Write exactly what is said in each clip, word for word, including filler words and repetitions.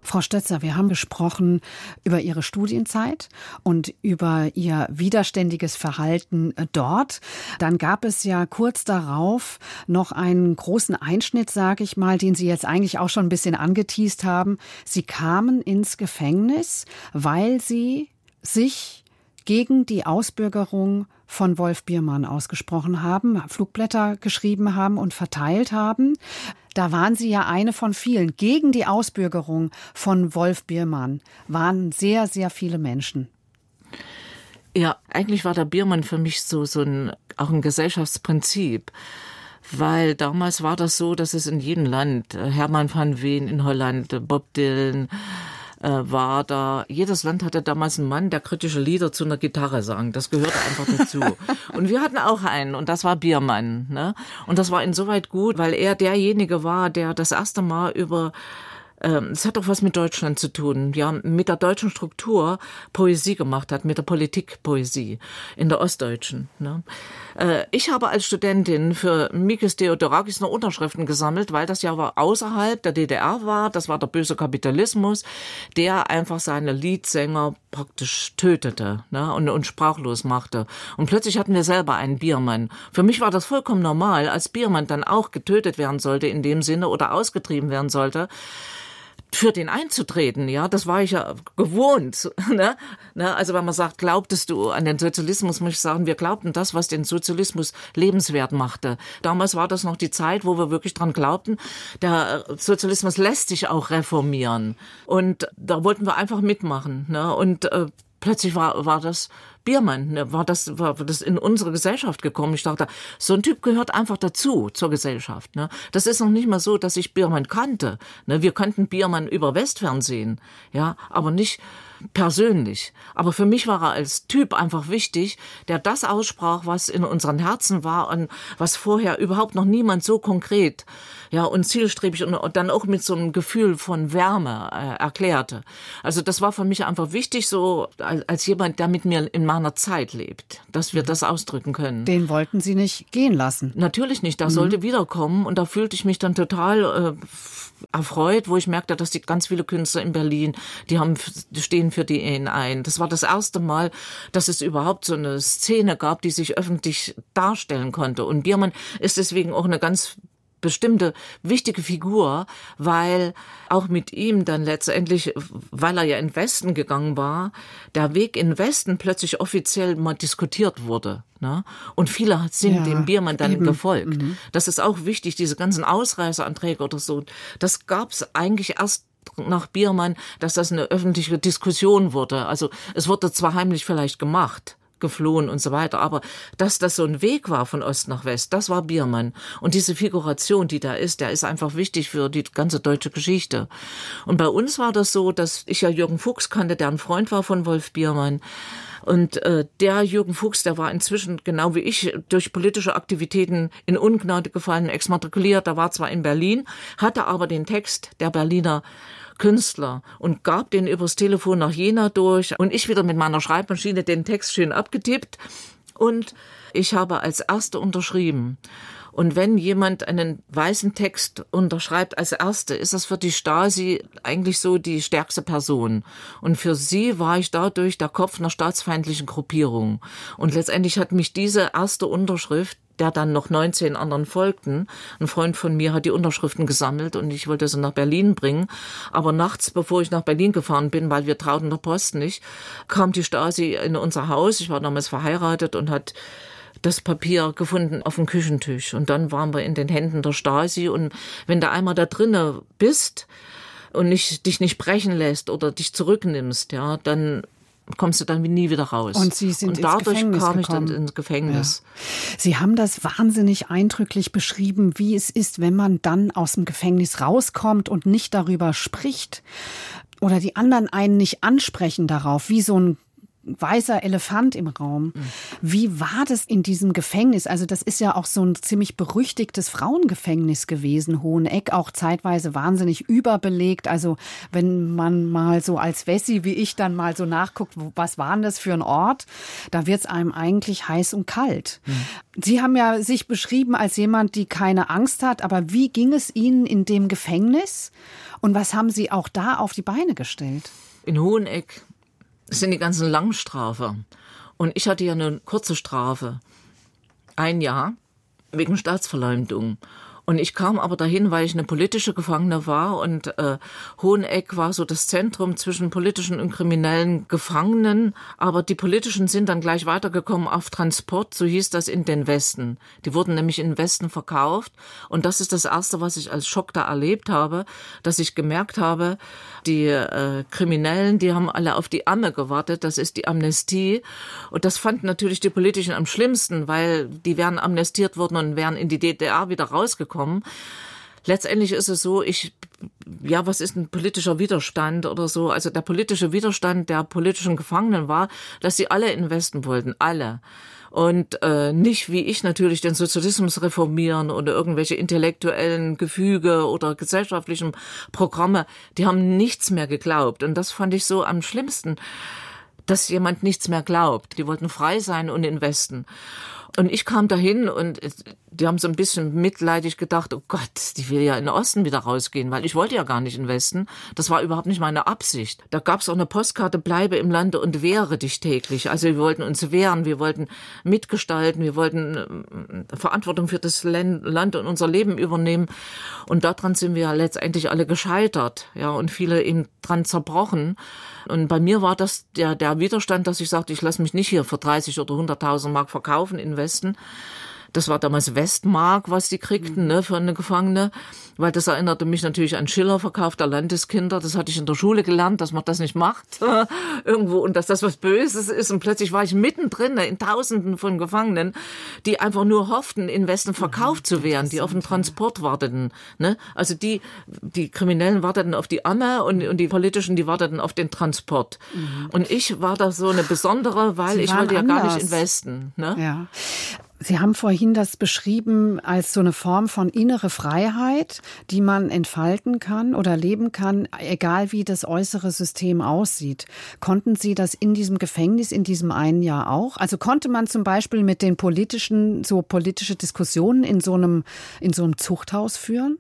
Frau Stötzer, wir haben gesprochen über Ihre Studienzeit und über Ihr widerständiges Verhalten dort. Dann gab es ja kurz darauf noch einen großen Einschnitt, sage ich mal, den Sie jetzt eigentlich auch schon ein bisschen angeteast haben. Sie kamen ins Gefängnis, weil Sie sich gegen die Ausbürgerung von Wolf Biermann ausgesprochen haben, Flugblätter geschrieben haben und verteilt haben. Da waren Sie ja eine von vielen. Gegen die Ausbürgerung von Wolf Biermann waren sehr, sehr viele Menschen. Ja, eigentlich war der Biermann für mich so, so ein, auch ein Gesellschaftsprinzip. Weil damals war das so, dass es in jedem Land, Hermann van Veen in Holland, Bob Dylan, war da, jedes Land hatte damals einen Mann, der kritische Lieder zu einer Gitarre sang. Das gehörte einfach dazu. Und wir hatten auch einen, und das war Biermann, ne? Und das war insoweit gut, weil er derjenige war, der das erste Mal über, ähm, es hat doch was mit Deutschland zu tun, ja, mit der deutschen Struktur Poesie gemacht hat, mit der Politikpoesie in der Ostdeutschen, ne? Äh, ich habe als Studentin für Mikis Theodorakis noch Unterschriften gesammelt, weil das ja außerhalb der D D R war. Das war der böse Kapitalismus, der einfach seine Liedsänger praktisch tötete, ne, und, und sprachlos machte. Und plötzlich hatten wir selber einen Biermann. Für mich war das vollkommen normal, als Biermann dann auch getötet werden sollte in dem Sinne oder ausgetrieben werden sollte, für den einzutreten, ja, das war ich ja gewohnt, ne? Ne? Also wenn man sagt, glaubtest du an den Sozialismus, muss ich sagen, wir glaubten das, was den Sozialismus lebenswert machte. Damals war das noch die Zeit, wo wir wirklich dran glaubten, der Sozialismus lässt sich auch reformieren. Und da wollten wir einfach mitmachen, ne? Und äh, plötzlich war, war das Biermann, ne, war das, war das in unsere Gesellschaft gekommen. Ich dachte, so ein Typ gehört einfach dazu, zur Gesellschaft, ne. Das ist noch nicht mal so, dass ich Biermann kannte, ne. Wir kannten Biermann über Westfernsehen, ja, aber nicht persönlich. Aber für mich war er als Typ einfach wichtig, der das aussprach, was in unseren Herzen war und was vorher überhaupt noch niemand so konkret, ja, und zielstrebig und, und dann auch mit so einem Gefühl von Wärme äh, erklärte. Also das war für mich einfach wichtig, so als, als jemand, der mit mir in meiner Zeit lebt, dass wir das ausdrücken können. Den wollten Sie nicht gehen lassen? Natürlich nicht, der mhm. sollte wiederkommen und da fühlte ich mich dann total äh, erfreut, wo ich merkte, dass die ganz viele Künstler in Berlin, die haben, die stehen für die Ehen ein. Das war das erste Mal, dass es überhaupt so eine Szene gab, die sich öffentlich darstellen konnte. Und Biermann ist deswegen auch eine ganz bestimmte wichtige Figur, weil auch mit ihm dann letztendlich, weil er ja in den Westen gegangen war, der Weg in den Westen plötzlich offiziell mal diskutiert wurde, ne? Und viele sind ja, dem Biermann dann eben gefolgt. Mhm. Das ist auch wichtig, diese ganzen Ausreiseanträge oder so, das gab's eigentlich erst nach Biermann, dass das eine öffentliche Diskussion wurde. Also es wurde zwar heimlich vielleicht gemacht, geflohen und so weiter, aber dass das so ein Weg war von Ost nach West, das war Biermann. Und diese Figuration, die da ist, der ist einfach wichtig für die ganze deutsche Geschichte. Und bei uns war das so, dass ich ja Jürgen Fuchs kannte, der ein Freund war von Wolf Biermann. Und äh, der Jürgen Fuchs, der war inzwischen, genau wie ich, durch politische Aktivitäten in Ungnade gefallen, exmatrikuliert. Der war zwar in Berlin, hatte aber den Text der Berliner Künstler und gab den übers Telefon nach Jena durch und ich wieder mit meiner Schreibmaschine den Text schön abgetippt und ich habe als Erste unterschrieben. Und wenn jemand einen weißen Text unterschreibt als Erste, ist das für die Stasi eigentlich so die stärkste Person. Und für sie war ich dadurch der Kopf einer staatsfeindlichen Gruppierung. Und letztendlich hat mich diese erste Unterschrift, der dann noch neunzehn anderen folgten. Ein Freund von mir hat die Unterschriften gesammelt und ich wollte sie nach Berlin bringen. Aber nachts, bevor ich nach Berlin gefahren bin, weil wir trauten der Post nicht, kam die Stasi in unser Haus. Ich war damals verheiratet und hat das Papier gefunden auf dem Küchentisch. Und dann waren wir in den Händen der Stasi. Und wenn du einmal da drinnen bist und nicht, dich nicht brechen lässt oder dich zurücknimmst, ja, dann kommst du dann nie wieder raus. Und Sie sind und ins dadurch Gefängnis kam ich gekommen. dann ins Gefängnis. Ja. Sie haben das wahnsinnig eindrücklich beschrieben, wie es ist, wenn man dann aus dem Gefängnis rauskommt und nicht darüber spricht oder die anderen einen nicht ansprechen darauf, wie so ein weißer Elefant im Raum. Mhm. Wie war das in diesem Gefängnis? Also das ist ja auch so ein ziemlich berüchtigtes Frauengefängnis gewesen, Hoheneck, auch zeitweise wahnsinnig überbelegt. Also wenn man mal so als Wessi wie ich dann mal so nachguckt, was war denn das für ein Ort, da wird es einem eigentlich heiß und kalt. Mhm. Sie haben ja sich beschrieben als jemand, die keine Angst hat, aber wie ging es Ihnen in dem Gefängnis und was haben Sie auch da auf die Beine gestellt? In Hoheneck sind die ganzen Langstrafer. Und ich hatte ja eine kurze Strafe. Ein Jahr wegen Staatsverleumdung. Und ich kam aber dahin, weil ich eine politische Gefangene war und äh, Hoheneck war so das Zentrum zwischen politischen und kriminellen Gefangenen. Aber die politischen sind dann gleich weitergekommen auf Transport, so hieß das, in den Westen. Die wurden nämlich in den Westen verkauft. Und das ist das Erste, was ich als Schock da erlebt habe, dass ich gemerkt habe, die äh, Kriminellen, die haben alle auf die Amme gewartet, das ist die Amnestie. Und das fanden natürlich die Politischen am schlimmsten, weil die wären amnestiert worden und wären in die D D R wieder rausgekommen. Letztendlich ist es so, ich, ja, was ist ein politischer Widerstand oder so? Also der politische Widerstand der politischen Gefangenen war, dass sie alle in den Westen wollten, alle. Und äh, nicht wie ich natürlich den Sozialismus reformieren oder irgendwelche intellektuellen Gefüge oder gesellschaftlichen Programme. Die haben nichts mehr geglaubt. Und das fand ich so am schlimmsten, dass jemand nichts mehr glaubt. Die wollten frei sein und in den Westen. Und ich kam dahin und die haben so ein bisschen mitleidig gedacht, oh Gott, die will ja in den Osten wieder rausgehen, weil ich wollte ja gar nicht in den Westen. Das war überhaupt nicht meine Absicht. Da gab es auch eine Postkarte, bleibe im Lande und wehre dich täglich. Also wir wollten uns wehren, wir wollten mitgestalten, wir wollten Verantwortung für das Land und unser Leben übernehmen. Und daran sind wir letztendlich alle gescheitert, ja, und viele eben dran zerbrochen. Und bei mir war das der, der Widerstand, dass ich sagte, ich lasse mich nicht hier für dreißig oder hunderttausend Mark verkaufen in Westen. Das war damals Westmark, was die kriegten, ne, für eine Gefangene. Weil das erinnerte mich natürlich an Schiller, Verkauf der Landeskinder. Das hatte ich in der Schule gelernt, dass man das nicht macht. Irgendwo. Und dass das was Böses ist. Und plötzlich war ich mittendrin, ne, in Tausenden von Gefangenen, die einfach nur hofften, in Westen verkauft zu werden, die auf den Transport warteten, ne. Also die, die Kriminellen warteten auf die Amme und, und die Politischen, die warteten auf den Transport. Mhm. Und ich war da so eine besondere, weil Sie ich wollte ja anders. gar nicht in Westen, ne. Ja. Sie haben vorhin das beschrieben als so eine Form von innere Freiheit, die man entfalten kann oder leben kann, egal wie das äußere System aussieht. Konnten Sie das in diesem Gefängnis in diesem einen Jahr auch? Also konnte man zum Beispiel mit den politischen, so politische Diskussionen in so einem, in so einem Zuchthaus führen?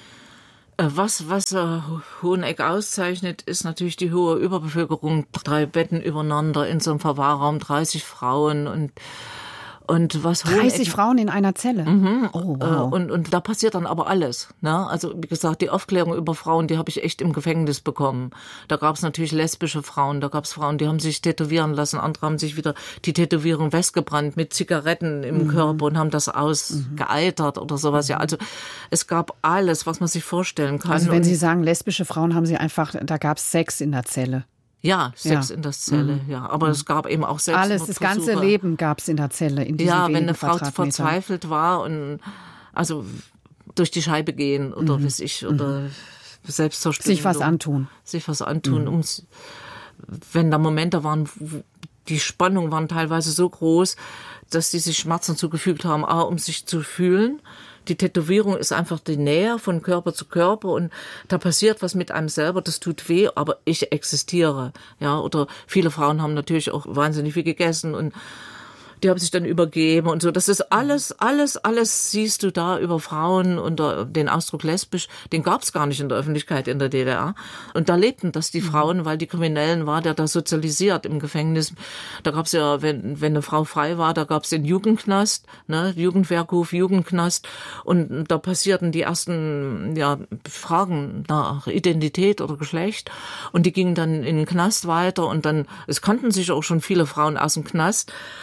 Was, was äh, Hoheneck auszeichnet, ist natürlich die hohe Überbevölkerung. Drei Betten übereinander in so einem Verwahrraum, dreißig Frauen und Und was dreißig Frauen in einer Zelle? Mhm. Oh, wow. und, und da passiert dann aber alles. Ne? Also wie gesagt, die Aufklärung über Frauen, die habe ich echt im Gefängnis bekommen. Da gab es natürlich lesbische Frauen, da gab es Frauen, die haben sich tätowieren lassen, andere haben sich wieder die Tätowierung weggebrannt mit Zigaretten im mhm. Körper und haben das ausgeeitert mhm. oder sowas. Ja, also es gab alles, was man sich vorstellen kann. Also wenn Sie sagen lesbische Frauen, haben Sie einfach, da gab es Sex in der Zelle. Ja, Sex ja. in der Zelle, mhm. ja. Aber es gab eben auch Sex. Alles, das ganze Leben gab es in der Zelle, in diesen Ja, wenn eine Frau verzweifelt war und also durch die Scheibe gehen oder mhm. weiß ich, oder mhm. Selbstzerstörung. Sich was antun. Sich was antun. Mhm. Um, wenn da Momente waren, die Spannungen waren teilweise so groß, dass sie sich Schmerzen zugefügt haben, A, um sich zu fühlen. Die Tätowierung ist einfach die Nähe von Körper zu Körper und da passiert was mit einem selber, das tut weh, aber ich existiere. Ja, oder viele Frauen haben natürlich auch wahnsinnig viel gegessen und die haben sich dann übergeben und so. Das ist alles, alles, alles siehst du da über Frauen und den Ausdruck lesbisch, den gab es gar nicht in der Öffentlichkeit in der D D R. Und da lebten das die Frauen, weil die Kriminellen war, der da sozialisiert im Gefängnis. Da gab es ja, wenn, wenn eine Frau frei war, da gab es den Jugendknast, ne, Jugendwerkhof, Jugendknast. Und da passierten die ersten, ja, Fragen nach Identität oder Geschlecht. Und die gingen dann in den Knast weiter und dann, es kannten sich auch schon viele Frauen aus dem Knast und haben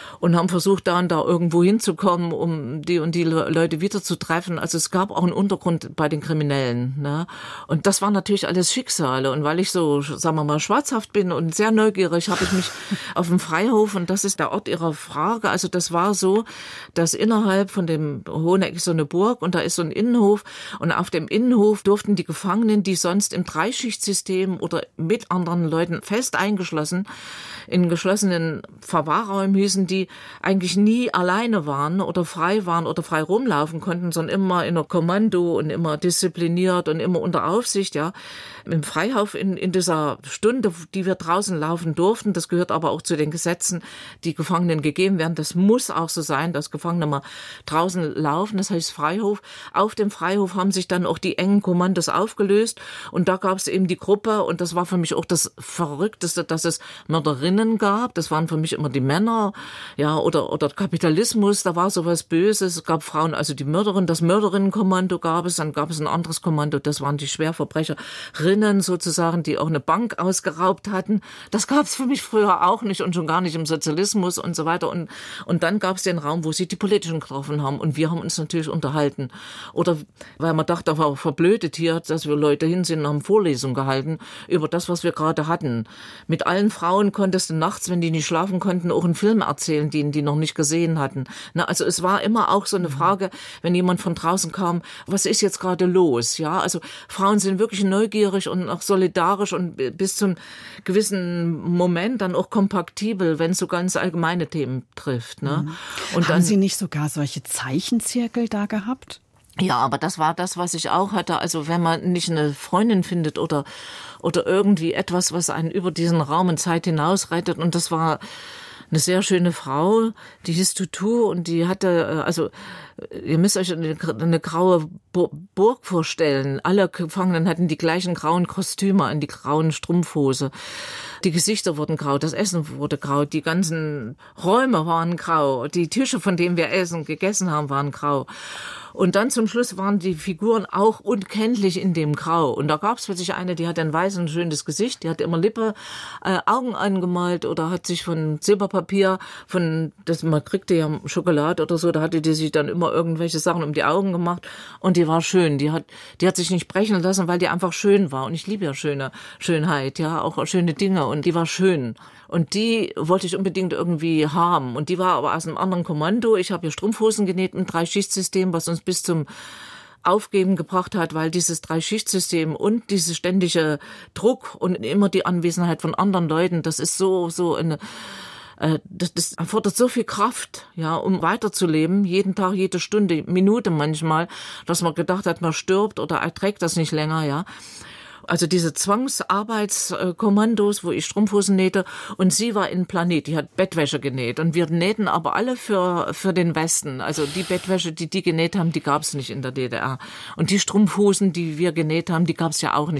haben versucht, da und da irgendwo hinzukommen, um die und die Leute wiederzutreffen. Also es gab auch einen Untergrund bei den Kriminellen. Ne? Und das waren natürlich alles Schicksale. Und weil ich so, sagen wir mal, schwarzhaft bin und sehr neugierig, habe ich mich auf dem Freihof, und das ist der Ort Ihrer Frage, also das war so, dass innerhalb von dem Hoheneck ist so eine Burg und da ist so ein Innenhof, und auf dem Innenhof durften die Gefangenen, die sonst im Dreischichtsystem oder mit anderen Leuten fest eingeschlossen, in geschlossenen Verwahrräumen hießen, die eigentlich nie alleine waren oder frei waren oder frei rumlaufen konnten, sondern immer in einer Kommando und immer diszipliniert und immer unter Aufsicht, ja. Im Freihof in, in dieser Stunde, die wir draußen laufen durften, das gehört aber auch zu den Gesetzen, die Gefangenen gegeben werden. Das muss auch so sein, dass Gefangene mal draußen laufen, das heißt Freihof. Auf dem Freihof haben sich dann auch die engen Kommandos aufgelöst, und da gab es eben die Gruppe, und das war für mich auch das Verrückteste, dass es Mörderinnen gab. Das waren für mich immer die Männer, ja, oder, oder Kapitalismus, da war sowas Böses. Es gab Frauen, also die Mörderin, das Mörderinnenkommando gab es, dann gab es ein anderes Kommando, das waren die Schwerverbrecherinnen sozusagen, die auch eine Bank ausgeraubt hatten. Das gab es für mich früher auch nicht und schon gar nicht im Sozialismus und so weiter. Und, und dann gab es den Raum, wo sie die Politischen getroffen haben, und wir haben uns natürlich unterhalten. Oder weil man dachte, da war verblödet hier, dass wir Leute hin sind und haben Vorlesungen gehalten über das, was wir gerade hatten. Mit allen Frauen konntest du nachts, wenn die nicht schlafen konnten, auch einen Film erzählen, den die noch nicht gesehen hatten. Na, also es war immer auch so eine Frage, wenn jemand von draußen kam, was ist jetzt gerade los? Ja, also Frauen sind wirklich neugierig und auch solidarisch und bis zum gewissen Moment dann auch kompaktibel, wenn es so ganz allgemeine Themen trifft. Ne? Und Haben dann, Sie nicht sogar solche Zeichenzirkel da gehabt? Ja, aber das war das, was ich auch hatte. Also wenn man nicht eine Freundin findet oder oder irgendwie etwas, was einen über diesen Raum und Zeit hinausreitet. Und das war eine sehr schöne Frau, die hieß Tutu, und die hatte, also ihr müsst euch eine, eine graue Burg vorstellen. Alle Gefangenen hatten die gleichen grauen Kostüme an, die grauen Strumpfhose. Die Gesichter wurden grau, das Essen wurde grau, die ganzen Räume waren grau, die Tische, von denen wir essen, gegessen haben, waren grau. Und dann zum Schluss waren die Figuren auch unkenntlich in dem Grau. Und da gab es plötzlich eine, die hatte ein weißes, schönes Gesicht, die hat immer Lippe, äh, Augen angemalt oder hat sich von Silberpapier, von, das man kriegte ja Schokolade oder so, da hatte die sich dann immer irgendwelche Sachen um die Augen gemacht, und die war schön. Die hat, die hat sich nicht brechen lassen, weil die einfach schön war. Und ich liebe ja schöne Schönheit, ja, auch schöne Dinge, und die war schön. Und die wollte ich unbedingt irgendwie haben. Und die war aber aus einem anderen Kommando. Ich habe hier Strumpfhosen genäht im Dreischichtsystem, was uns bis zum Aufgeben gebracht hat, weil dieses Dreischichtsystem und diese ständige Druck und immer die Anwesenheit von anderen Leuten, das ist so, so eine, äh, das, das erfordert so viel Kraft, ja, um weiterzuleben, jeden Tag, jede Stunde, Minute manchmal, dass man gedacht hat, man stirbt oder erträgt das nicht länger, ja. Also diese Zwangsarbeitskommandos, wo ich Strumpfhosen nähte, und sie war in Planet, die hat Bettwäsche genäht, und wir nähten aber alle für für den Westen. Also die Bettwäsche, die die genäht haben, die gab es nicht in der D D R, und die Strumpfhosen, die wir genäht haben, die gab es ja auch nicht.